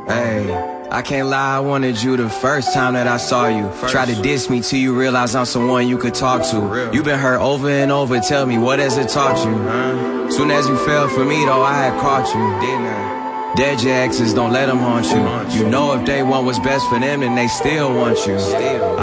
Hey, I can't lie, I wanted you the first time that I saw you. Tried to diss me till you realize I'm someone you could talk to. You been hurt over and over, tell me, what has it taught you? Soon as you fell for me though, I had caught you, didn't I? Dead your exes, don't let them haunt you. You know if they want what's best for them, then they still want you.